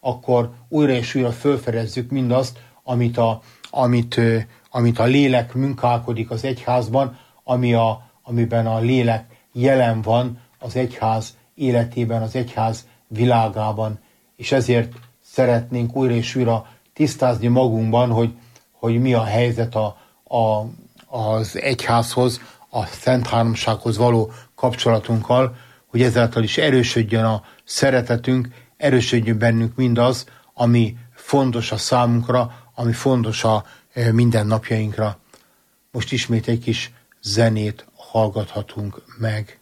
akkor újra és újra felfedezzük mindazt, amit a lélek munkálkodik az egyházban, amiben a lélek jelen van az egyház életében, az egyház világában. És ezért szeretnénk újra és újra tisztázni magunkban, hogy mi a helyzet az egyházhoz, a Szent Háromsághoz való kapcsolatunkkal, hogy ezáltal is erősödjön a szeretetünk, erősödjön bennünk mindaz, ami fontos a számunkra, ami fontos a mindennapjainkra. Most ismét egy kis zenét hallgathatunk meg.